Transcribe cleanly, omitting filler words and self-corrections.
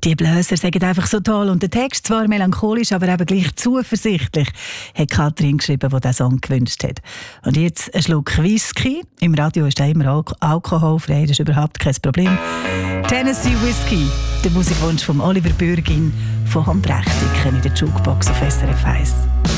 Die Bläser sagen einfach so toll und der Text zwar melancholisch, aber eben gleich zuversichtlich, hat Katrin geschrieben, die diesen Song gewünscht hat. Und jetzt ein Schluck Whisky. Im Radio ist immer alkoholfrei, das ist überhaupt kein Problem. Tennessee Whiskey, der Musikwunsch von Oliver Bürgin von Handrechtiken in der Jukebox auf SRF 1.